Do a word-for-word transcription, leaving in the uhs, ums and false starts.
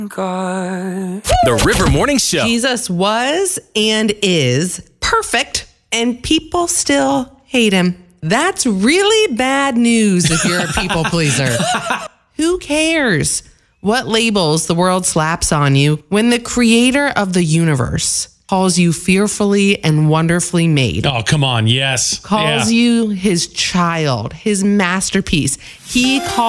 God. The River Morning Show. Jesus was and is perfect, and people still hate him. That's really bad news if you're a people pleaser. Who cares what labels the world slaps on you when the creator of the universe calls you fearfully and wonderfully made? Oh, come on. Yes. Calls Yeah. you his child, his masterpiece. He calls